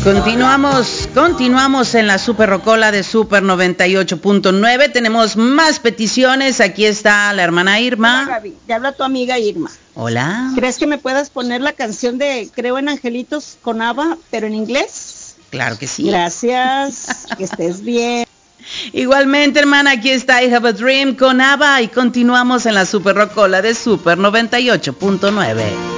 Continuamos en la Super Rocola de Super 98.9. Tenemos más peticiones. Aquí está la hermana Irma. Hola, Gaby. Te habla tu amiga Irma. Hola. ¿Crees que me puedas poner la canción de Creo en Angelitos con ABBA, pero en inglés? Claro que sí. Gracias. Que estés bien. Igualmente, hermana, aquí está I Have a Dream con ABBA y continuamos en la Super Rocola de Super 98.9.